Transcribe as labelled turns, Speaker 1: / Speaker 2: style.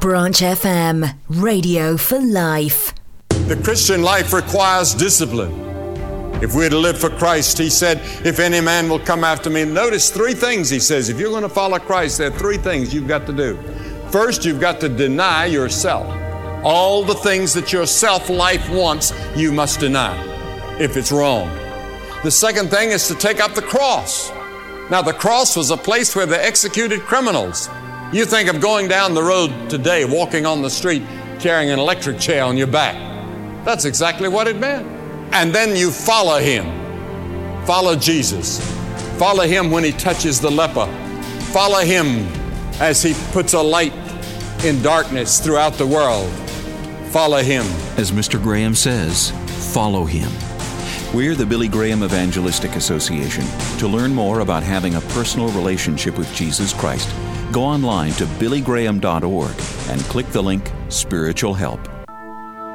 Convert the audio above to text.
Speaker 1: Branch FM, radio for life.
Speaker 2: The Christian life requires discipline. If we're to live for Christ, he said, if any man will come after me. Notice three things he says. If you're going to follow Christ, there are three things you've got to do. First, you've got to deny yourself. All the things that your self-life wants, you must deny if it's wrong. The second thing is to take up the cross. Now, the cross was a place where they executed criminals. You think of going down the road today, walking on the street, carrying an electric chair on your back. That's exactly what it meant. And then you follow him. Follow Jesus. Follow him when he touches the leper. Follow him as he puts a light in darkness throughout the world. Follow him.
Speaker 3: As Mr. Graham says, follow him. We're the Billy Graham Evangelistic Association. To learn more about having a personal relationship with Jesus Christ, go online to billygraham.org and click the link Spiritual Help.